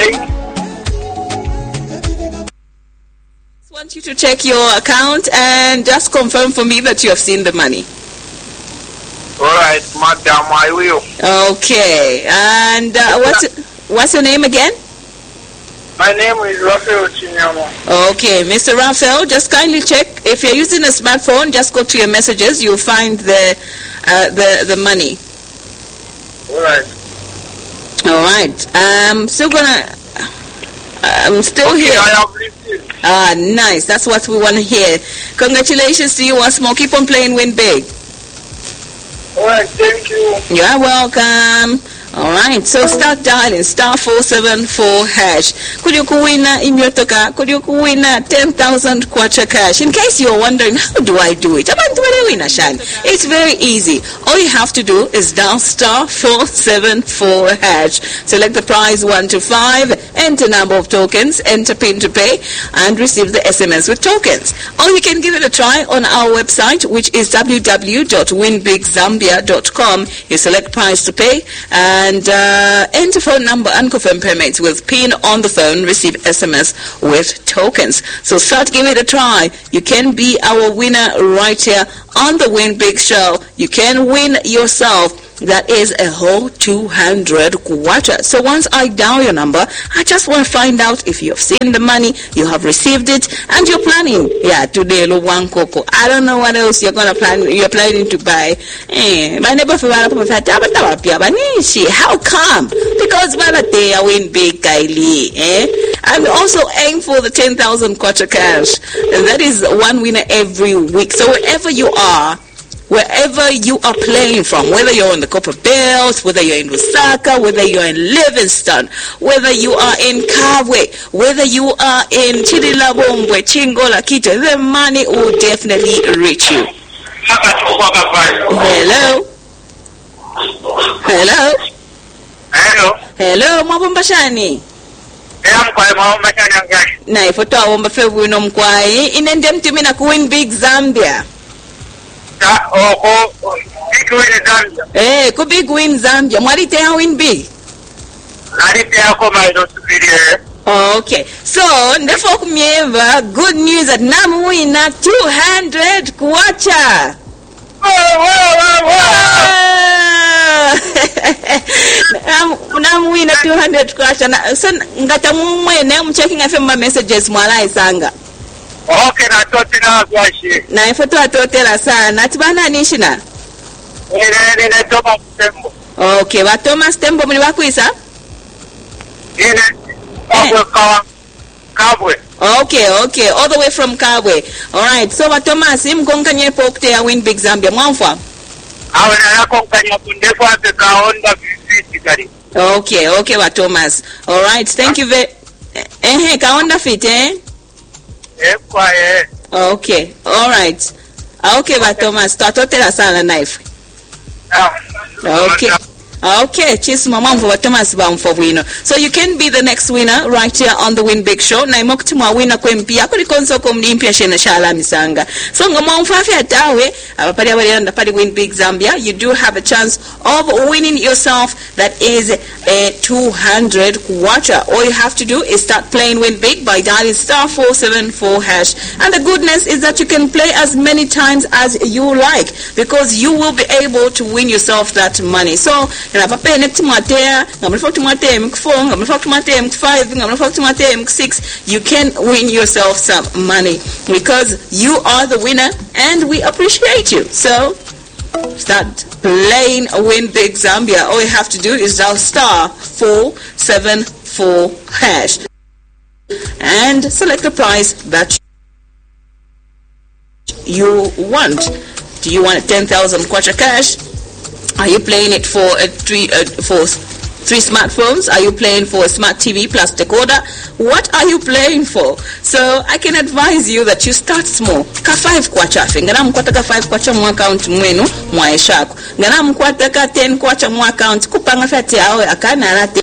Thank you. I want you to check your account and just confirm for me that you have seen the money. All right, madam, I will. Okay. And what's your name again? My name is Raphael Chinyama. Okay, Mr. Raphael, just kindly check. If you're using a smartphone, just go to your messages. You'll find the money. All right. All right. I'm still here. I have received. Ah, nice. That's what we want to hear. Congratulations to you once more. Keep on playing, win big. All right, thank you. You're welcome. All right, so start dialing *474#. Could you win imyotoka? Could you win 10,000 kwacha cash? In case you're wondering, how do I do it? It's very easy. All you have to do is dial *474#. Select the prize 1 to 5, enter number of tokens, enter PIN to pay, and receive the SMS with tokens. Or you can give it a try on our website, which is www.winbigzambia.com. You select prize to pay, and enter phone number and confirm payments with PIN on the phone, receive SMS with tokens. So start giving it a try. You can be our winner right here on the Win Big Show. You can win yourself. That is a whole 200 kwacha. So once I dial your number, I just want to find out if you have seen the money, you have received it, and you're planning. Yeah, today lo one coco. I don't know what else you're gonna plan. You're planning to buy. How come? Because they are Win Big Kylie. I'm also aiming for the 10,000 kwacha cash, and that is one winner every week. So wherever you are playing from, whether you're in the Copper Bells, whether you're in Lusaka, whether you're in Livingston, whether you are in Kabwe, whether you are in Chirilabombwe, Chingola, Kita, the money will definitely reach you. Hello? Hello? Hello? Hello, Mabumbashani. Na ifoto awomba fevu ino mkwai inende mtumi na kuwin Big Zambia. Big Win Zambia. Ku Big Win Zambia. Mwalite ya Win Big? Alite ya koma ino superior. Okay. So, ndefo kumieva, good news that namu wina 200 kwacha. Namu wina 200 kwacha. So, ngata mwene, I'm checking FM messages mwala isanga. Okay, na tote na washi. Na ifoto atotela sana. Atibana nishina? Ine Thomas Tembo. Okay, wa Thomas Tembo muli wakuisa? Kabwe. Okay, all the way from Kabwe. Alright, so wa Thomas, mkonkanye pokte ya Win Big Zambia, mwamfwa? Awe na yakonkanya kundefu ate kaonda fiti kari. Okay, wa Thomas. Alright, thank you very... kaonda fit, Okay, alright. Okay, wa Thomas, tatotela sana knife. Okay, cheers mama for Thomas for winner. So you can be the next winner right here on the Win Big Show. Na imokti mwa winner kwempia kuli konso kumlimpia shena shala misanga. So ngoma mfafi atawe abapari abari pari Win Big Zambia, you do have a chance of winning yourself that is a 200 kwacha. All you have to do is start playing Win Big by dialing *474#. And the goodness is that you can play as many times as you like, because you will be able to win yourself that money. So you can win yourself some money because you are the winner and we appreciate you. So start playing Win Big Zambia. All you have to do is dial *474# and select the price that you want. Do you want 10,000 kwacha cash? Are you playing it for three smartphones? Are you playing for a smart TV plus decoder? What are you playing for? So I can advise you that you start small. Ka 5 kwacha fe. Ngana mkwata ka 5 kwacha mu account mwenu mwa eshako. Ngana mkwata ka 10 kwacha mu account kupanga fati awe akana alate